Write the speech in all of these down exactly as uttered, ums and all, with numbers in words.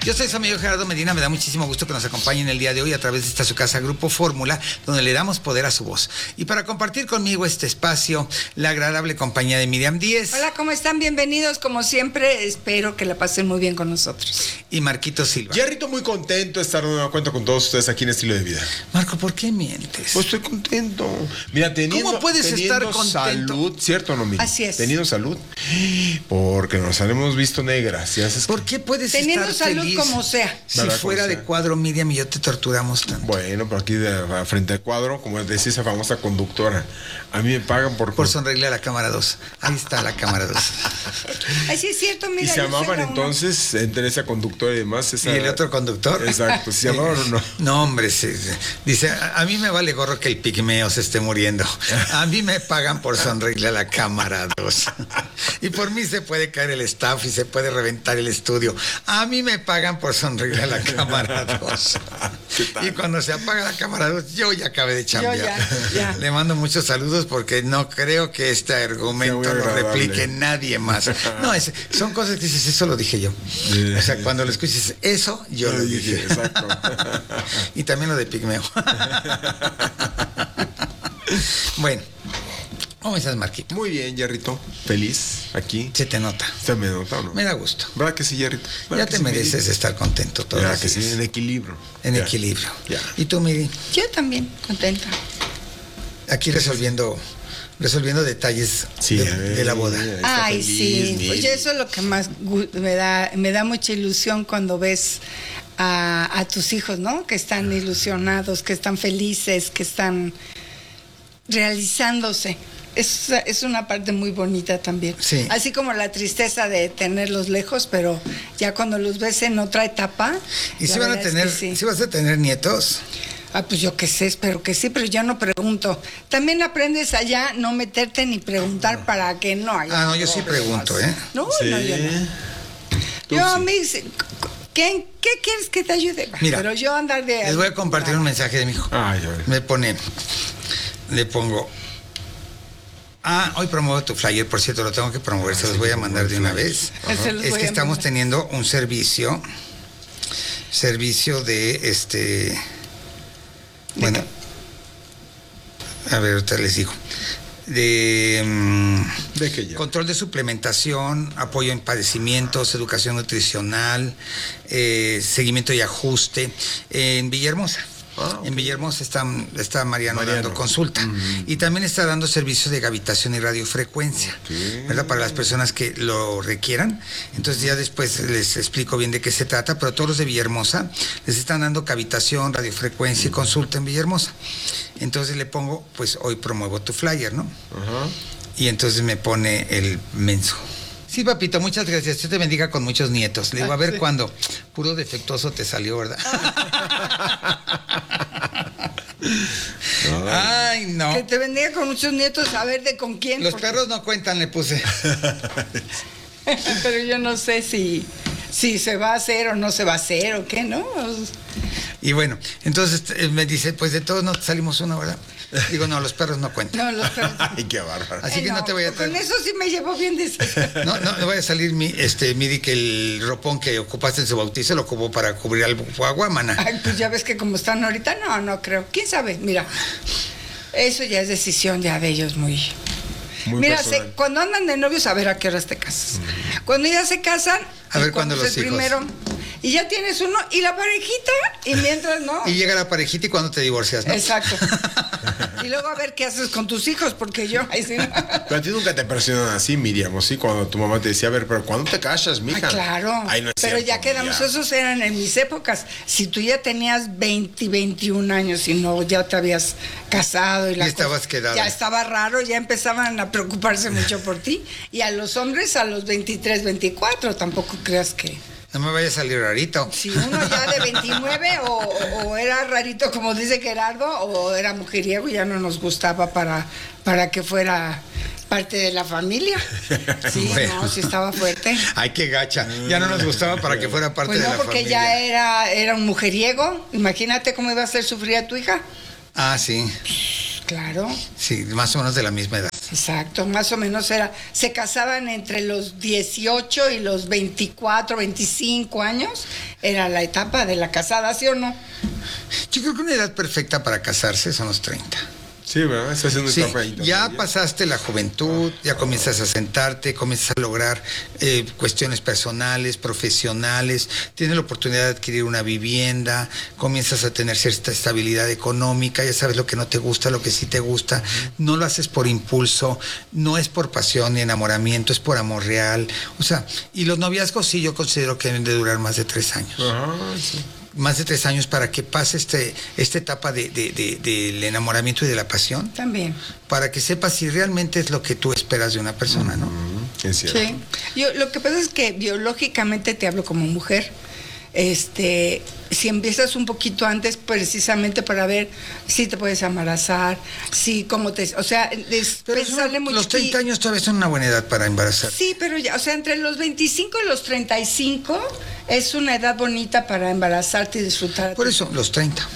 Yo soy su amigo Gerardo Medina, me da muchísimo gusto que nos acompañen el día de hoy a través de esta su casa Grupo Fórmula, donde le damos poder a su voz. Y para compartir conmigo este espacio, la agradable compañía de Miriam Díez. Hola, ¿cómo están? Bienvenidos, como siempre, espero que la pasen muy bien con nosotros. Y Marquito Silva. Jerrito, muy contento de estar de nueva cuenta con todos ustedes aquí en Estilo de Vida. Marco, ¿por qué mientes? Pues estoy contento. Mira, teniendo, ¿Cómo puedes teniendo estar contento? Salud, ¿cierto o no, Miriam? Así es. Teniendo salud. Porque nos hemos visto negras. ¿Ya sabes? ¿Por qué puedes Teniendo estar salud feliz? como sea. Si ¿Verdad? fuera Como de sea. cuadro, Miriam y yo te torturamos tanto. Bueno, pero aquí de, frente al cuadro, como decía esa famosa conductora, a mí me pagan por... Por sonreírle a la cámara dos. Ahí está la cámara dos. Ay, sí es cierto, mira. Y se yo llamaban soy la entonces, entre esa conductora y demás... Esa... ¿Y el otro conductor? Exacto, ¿se llamaban o no? No, hombre, sí, sí. Dice, a, a mí me vale gorro que el pigmeo se esté muriendo. A mí me pagan por sonreírle a la cámara dos. Y por mí se puede caer el staff y se puede reventar el estudio. A mí me pagan por sonreírle a la cámara dos. Y cuando se apaga la cámara dos, yo ya acabé de chambear. Yo ya, ya. Le mando muchos saludos porque no creo que este argumento Sea muy lo agradable. replique nadie más. No, es, son cosas que dices, eso lo dije yo. O sea, cuando lo escuches, eso yo lo dije. Exacto. Y también lo de pigmeo. Bueno, ¿cómo estás, Marquito? Muy bien, Jerrito. Feliz aquí. Se te nota. ¿Se me nota o no? Me da gusto. ¿Verdad que sí, Jerrito? Ya ¿Verdad te que sí, mereces Miri? estar contento todos ¿Verdad los que sí? días. En equilibrio. En Ya. equilibrio. Ya. ¿Y tú, Miri? Yo también, contenta. Aquí resolviendo, resolviendo detalles Sí, de, a ver, de la boda. ahí está Ay, feliz, sí. Miri. Oye, eso es lo que más gu- me da, me da mucha ilusión cuando ves a, a tus hijos, ¿no? Que están ilusionados, que están felices, que están realizándose. Es, es una parte muy bonita también. Sí. Así como la tristeza de tenerlos lejos, pero ya cuando los ves en otra etapa. ¿Y la si van a verdad es tener, que sí. si vas a tener nietos? Ah, pues yo qué sé, espero que sí, pero ya no pregunto. También aprendes allá no meterte ni preguntar para que no haya. Ah, no, yo sí problemas. pregunto, ¿eh? No, Sí. no, yo no. Tú Yo a sí. mí, ¿qué, ¿qué quieres que te ayude? Mira, pero yo andar de... Les voy a compartir un mensaje de mi hijo. Ay, a ver. Me pone, le pongo, ah, hoy promuevo tu flyer, por cierto, lo tengo que promover, se los voy a mandar de una vez. Se los Es voy que a estamos mandar. teniendo un servicio, servicio de este, bueno, a ver, ahorita les digo, de mm, ¿De qué ya? control de suplementación, apoyo en padecimientos, educación nutricional, eh, seguimiento y ajuste en Villahermosa. Ah, ok. En Villahermosa está, está Mariano, Mariano. dando consulta. Mm. Y también está dando servicios de gravitación y radiofrecuencia, Ok. ¿verdad? Para las personas que lo requieran. Entonces ya después les explico bien de qué se trata, pero todos los de Villahermosa les están dando cavitación, radiofrecuencia y consulta en Villahermosa. Entonces le pongo, pues hoy promuevo tu flyer, ¿no? Ajá. Y entonces me pone el menso. Sí, papito, muchas gracias. Dios te bendiga con muchos nietos. Le digo, a ver cuándo. Puro defectuoso te salió, ¿verdad? Ay, no. Que te bendiga con muchos nietos, a ver de con quién. Los porque- perros no cuentan, le puse. Pero yo no sé si, si se va a hacer o no se va a hacer o qué, ¿no? Y bueno, entonces eh, me dice, pues de todos no salimos uno, ¿verdad? Digo, no, los perros no cuentan. No, los perros. Ay, qué bárbaro. Así que no te voy a Con traer. eso sí me llevo bien, dice. No, no, me vaya a salir mi, este, Miri, que el ropón que ocupaste en su bautizo lo ocupó para cubrir al guaguamana. Ay, pues ya ves que como están ahorita, no, no creo. ¿Quién sabe? Mira, eso ya es decisión ya de ellos muy... Muy Mira, personal. se- cuando andan de novios, a ver a qué horas te casas. Cuando ya se casan, A y ver cuándo es los el hijos. primero, y ya tienes uno, y la parejita, y mientras no. Y llega la parejita y cuando te divorcias, ¿no? Exacto. Y luego a ver qué haces con tus hijos, porque yo... Ay, sí, no. Pero a ti nunca te presionan así, Miriam, ¿o sí? Cuando tu mamá te decía, a ver, pero ¿cuándo te casas, Ay, mija? claro. Ay, no es Pero cierto, ya quedamos, ya. esos eran en mis épocas. Si tú ya tenías veinte, veintiún años y no, ya te habías casado y la Y estabas cosa- quedada. Ya estaba raro, ya empezaban a preocuparse mucho por ti. Y a los hombres a los veintitrés, veinticuatro, tampoco creas que... No me vaya a salir rarito. Si uno ya de veintinueve o, o era rarito, como dice Gerardo, o era mujeriego, ya no nos gustaba para, para que fuera parte de la familia. Sí, Bueno. no, sí estaba fuerte. Ay, qué gacha. Ya no nos gustaba para que fuera parte Pues de no, la porque familia. ya era, era un mujeriego. Imagínate cómo iba a hacer sufrir a tu hija. Ah, sí. Claro. Sí, más o menos de la misma edad. Exacto, más o menos era, se casaban entre los dieciocho y los veinticuatro, veinticinco años, era la etapa de la casada, ¿sí o no? Yo creo que una edad perfecta para casarse son los treinta. Sí, ¿verdad? Esa es una Sí, etapa ahí ya también. pasaste la juventud, ya comienzas a sentarte, comienzas a lograr eh, cuestiones personales, profesionales, tienes la oportunidad de adquirir una vivienda, comienzas a tener cierta estabilidad económica, ya sabes lo que no te gusta, lo que sí te gusta, no lo haces por impulso, no es por pasión ni enamoramiento, es por amor real. O sea, y los noviazgos sí yo considero que deben de durar más de tres años. Ajá, sí. Más de tres años para que pase este, esta etapa de, de, de, del enamoramiento y de la pasión, También. para que sepas si realmente es lo que tú esperas de una persona, ¿no? Mm, es cierto. Sí. Yo, lo que pasa es que biológicamente te hablo como mujer. Este, si empiezas un poquito antes, precisamente para ver si te puedes embarazar, si cómo te, o sea, es Pero pensarle son- mucho. los treinta años todavía son una buena edad para embarazar. Sí, pero ya, o sea, entre los veinticinco y los treinta y cinco es una edad bonita para embarazarte y disfrutar. Por eso, los treinta.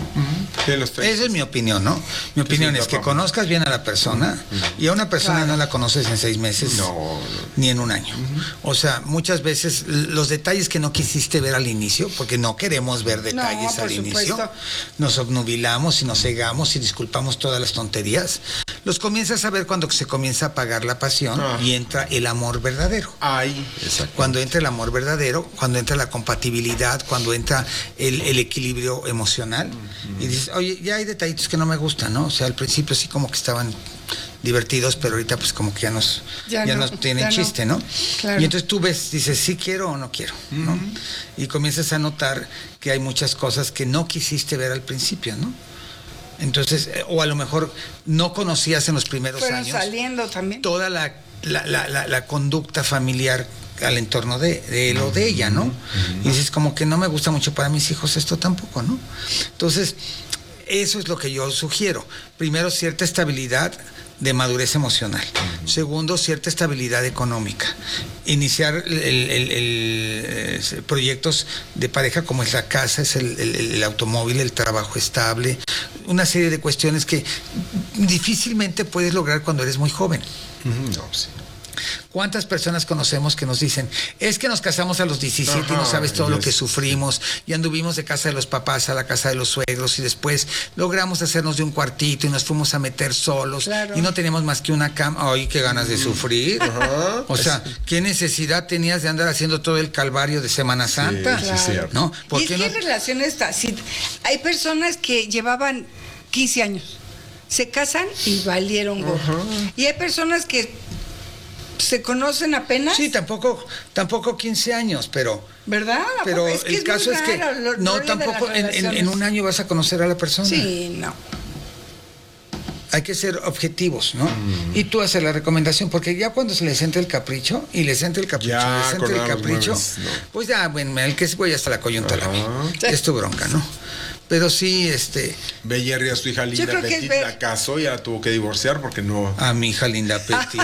Sí, los treinta. Esa es mi opinión, ¿no? Mi opinión sí, es que papá. conozcas bien a la persona y a una persona Claro. no la conoces en seis meses No, no. ni en un año. O sea, muchas veces l- los detalles que no quisiste ver al inicio, porque no queremos ver detalles por al inicio, supuesto. nos obnubilamos y nos cegamos y disculpamos todas las tonterías, los comienzas a ver cuando se comienza a apagar la pasión Ah. y entra el amor verdadero. Ahí, exacto. Cuando entra el amor verdadero, cuando entra la compatibilidad, cuando entra el, el equilibrio emocional, y dices, oye, ya hay detallitos que no me gustan, ¿no? O sea, al principio sí como que estaban divertidos, pero ahorita pues como que ya nos Ya ya no, no tienen ya no. chiste, ¿no? Claro. Y entonces tú ves, dices, sí quiero o no quiero, ¿no? Y comienzas a notar que hay muchas cosas que no quisiste ver al principio, ¿no? Entonces, eh, o a lo mejor no conocías en los primeros Fueron años saliendo también. toda la, la, la, la, la conducta familiar al entorno de, de él o de ella, ¿no? Y dices, como que no me gusta mucho para mis hijos esto tampoco, ¿no? Entonces, eso es lo que yo sugiero. Primero, cierta estabilidad de madurez emocional. Segundo, cierta estabilidad económica. Iniciar el, el- el- el, eh, proyectos de pareja como es la casa, es el, el- el automóvil, el trabajo estable, una serie de cuestiones que difícilmente puedes lograr cuando eres muy joven. Ujú, no, sí. ¿Cuántas personas conocemos que nos dicen, es que nos casamos a los diecisiete y no Ajá, sabes todo lo yes. que sufrimos y anduvimos de casa de los papás a la casa de los suegros y después logramos hacernos de un cuartito y nos fuimos a meter solos Claro. y no teníamos más que una cama? ¡Ay, qué ganas de sufrir! Ajá. O sea, ¿qué necesidad tenías de andar haciendo todo el calvario de Semana Santa? sí, Claro. cierto. ¿No? ¿Por Y es qué que no? hay relaciones así. Hay personas que llevaban quince años, se casan y valieron gorro. Y hay personas que se conocen apenas, Sí, tampoco, tampoco quince años, pero... ¿verdad? ¿A Pero poco? Es que el es caso muy es que raro lo- no, lo de las tampoco en, en- en relaciones. un año vas a conocer a la persona. Sí, no. Hay que ser objetivos, ¿no? Y tú haces la recomendación, porque ya cuando se les entra el capricho, y les entra el capricho, Ya, les entra con el nada más capricho, mueves, no. pues ya, bueno, el que se voy hasta la coyunta la vi. Ajá. Es tu bronca, ¿no? Pero sí, este, Ve Jerry a su hija Linda creo que es Petit, ver- la casó y ya la tuvo que divorciar porque no. a mi hija Linda Petit.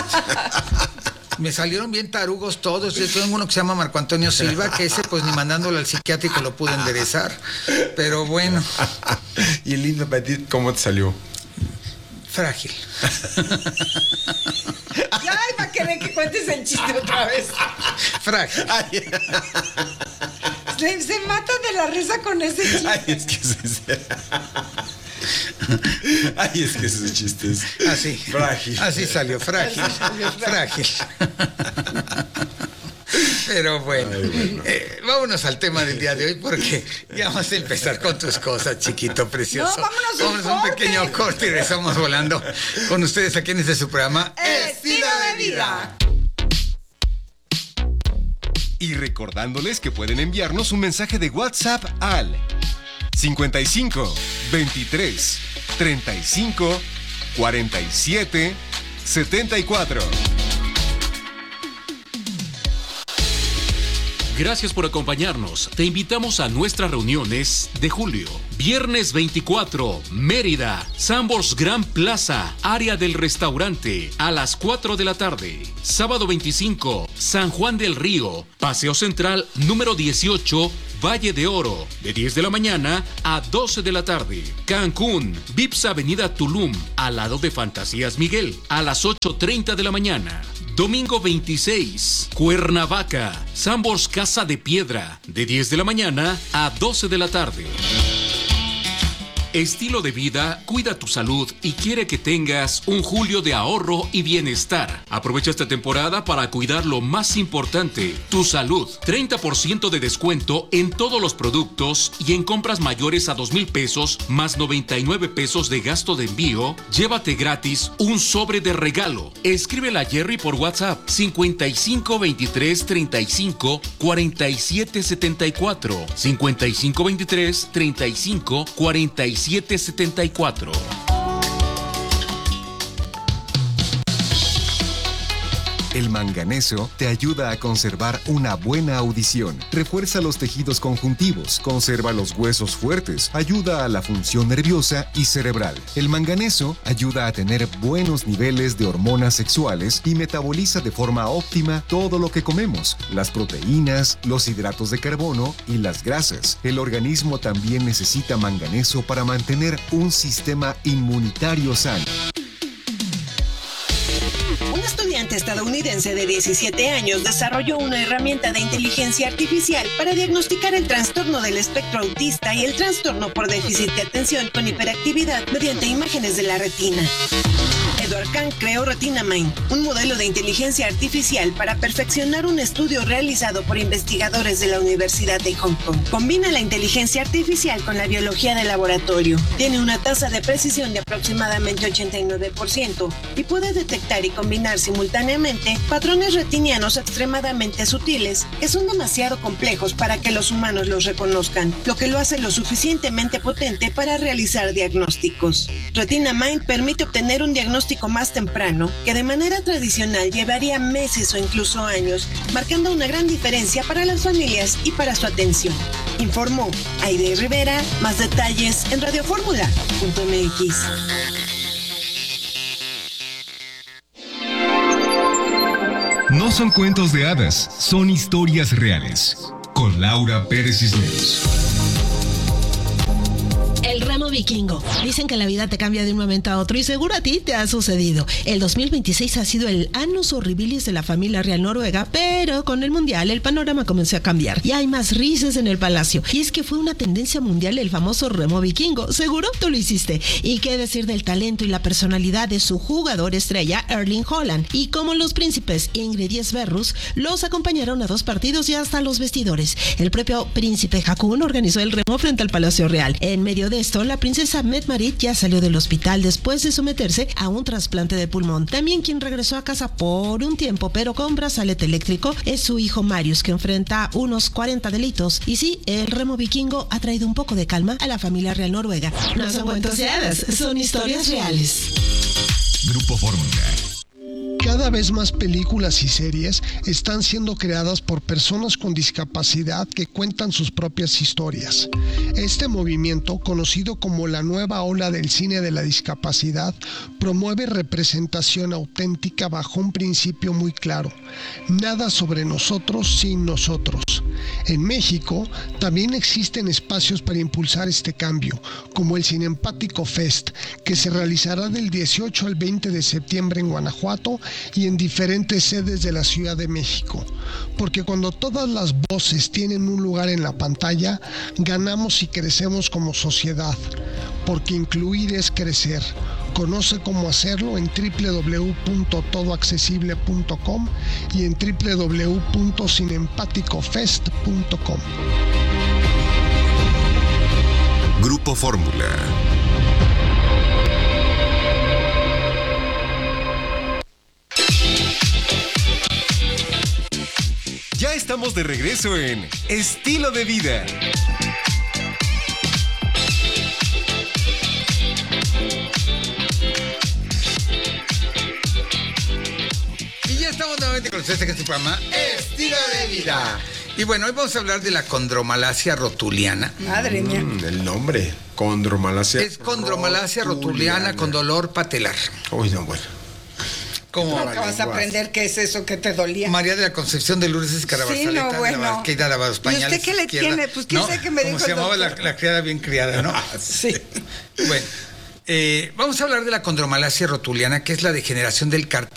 Me salieron bien tarugos todos. Yo tengo uno que se llama Marco Antonio Silva, que ese pues ni mandándolo al psiquiátrico lo pude enderezar. Pero bueno, Y Linda Petit, ¿cómo te salió? frágil. Ya, va a querer que cuentes el chiste otra vez. Frágil. Ay, Se, se mata de la risa con ese chiste. ay, es que ese. Ay, es que ese chiste es. Así. Frágil. Así salió, frágil. Frágil. Pero bueno, Ay, bueno. eh, vámonos al tema del día de hoy porque ya vamos a empezar con tus cosas, chiquito precioso. No, vámonos a un Vamos a un corte. pequeño corte y regresamos volando con ustedes aquí en este su programa. Estilo de vida. Y recordándoles que pueden enviarnos un mensaje de WhatsApp al cincuenta y cinco, veintitrés, treinta y cinco, cuarenta y siete, setenta y cuatro. Gracias por acompañarnos. Te invitamos a nuestras reuniones de julio. Viernes veinticuatro, Mérida, Sambors Gran Plaza, área del restaurante, a las cuatro de la tarde. Sábado veinticinco, San Juan del Río, Paseo Central número dieciocho, Valle de Oro, de diez de la mañana a doce de la tarde. Cancún, Vips Avenida Tulum, al lado de Fantasías Miguel, a las ocho treinta de la mañana. Domingo veintiséis, Cuernavaca, Sambors Casa de Piedra, de diez de la mañana a doce de la tarde. Estilo de vida, cuida tu salud y quiere que tengas un julio de ahorro y bienestar. Aprovecha esta temporada para cuidar lo más importante, tu salud. treinta por ciento de descuento en todos los productos y en compras mayores a dos mil pesos más noventa y nueve pesos de gasto de envío. Llévate gratis un sobre de regalo. Escríbele a Jerry por WhatsApp cincuenta y cinco veintitrés treinta y cinco cuarenta y siete setenta y cuatro. cincuenta y cinco veintitrés treinta y cinco cuarenta y siete setenta y cuatro. El manganeso te ayuda a conservar una buena audición, refuerza los tejidos conjuntivos, conserva los huesos fuertes, ayuda a la función nerviosa y cerebral. El manganeso ayuda a tener buenos niveles de hormonas sexuales y metaboliza de forma óptima todo lo que comemos, las proteínas, los hidratos de carbono y las grasas. El organismo también necesita manganeso para mantener un sistema inmunitario sano. Un estudiante estadounidense de diecisiete años desarrolló una herramienta de inteligencia artificial para diagnosticar el trastorno del espectro autista y el trastorno por déficit de atención con hiperactividad mediante imágenes de la retina. Edward Kang creó RetinaMind, un modelo de inteligencia artificial para perfeccionar un estudio realizado por investigadores de la Universidad de Hong Kong. Combina la inteligencia artificial con la biología de laboratorio. Tiene una tasa de precisión de aproximadamente ochenta y nueve por ciento y puede detectar y combinar simultáneamente patrones retinianos extremadamente sutiles que son demasiado complejos para que los humanos los reconozcan, lo que lo hace lo suficientemente potente para realizar diagnósticos. RetinaMind permite obtener un diagnóstico más temprano que de manera tradicional llevaría meses o incluso años, marcando una gran diferencia para las familias y para su atención. Informó Aide Rivera. Más detalles en radioformula punto m x. No son cuentos de hadas, son historias reales. Con Laura Pérez Cisneros. El remo vikingo. Dicen que la vida te cambia de un momento a otro y seguro a ti te ha sucedido. El dos mil veintiséis ha sido el annus horribilis de la familia real noruega, pero con el mundial el panorama comenzó a cambiar y hay más risas en el palacio. Y es que fue una tendencia mundial el famoso remo vikingo. Seguro tú lo hiciste. Y qué decir del talento y la personalidad de su jugador estrella Erling Haaland. Y como los príncipes Ingrid y Sverrus los acompañaron a dos partidos y hasta los vestidores. El propio príncipe Haakon organizó el remo frente al Palacio Real. En medio de esto, la princesa Mette-Marit ya salió del hospital después de someterse a un trasplante de pulmón. También quien regresó a casa por un tiempo, pero con brazalete eléctrico, es su hijo Marius, que enfrenta unos cuarenta delitos. Y sí, el remo vikingo ha traído un poco de calma a la familia real noruega. No son cuentos de hadas, son historias reales. Grupo Fórmula. Cada vez más películas y series están siendo creadas por personas con discapacidad que cuentan sus propias historias. Este movimiento, conocido como la nueva ola del cine de la discapacidad, promueve representación auténtica bajo un principio muy claro: nada sobre nosotros sin nosotros. En México también existen espacios para impulsar este cambio, como el Cinempático Fest, que se realizará del dieciocho al veinte de septiembre en Guanajuato y en diferentes sedes de la Ciudad de México. Porque cuando todas las voces tienen un lugar en la pantalla, ganamos y crecemos como sociedad. Porque incluir es crecer. Conoce cómo hacerlo en doble u doble u doble u punto todo accesible punto com y en doble u doble u doble u punto cinempático fest punto com. Grupo Fórmula. Ya estamos de regreso en Estilo de Vida. Y ya estamos nuevamente con ustedes en este programa Estilo de Vida. Y bueno, hoy vamos a hablar de la condromalacia rotuliana. Madre mía. Mm, el nombre, condromalacia. Es condromalacia rotuliana con dolor patelar. Uy, no, bueno. ¿Cómo? Nunca vas a aprender qué es eso que te dolía. María de la Concepción de Lourdes Escarabarzaleta, Sí, no, bueno. que daba los pañales. ¿Y usted qué le izquierda. tiene? Pues quién ¿No? sabe qué me Como dijo se el llamaba la, doctor. la criada bien criada, ¿no? Sí. Bueno, eh, vamos a hablar de la condromalacia rotuliana, que es la degeneración del cartílago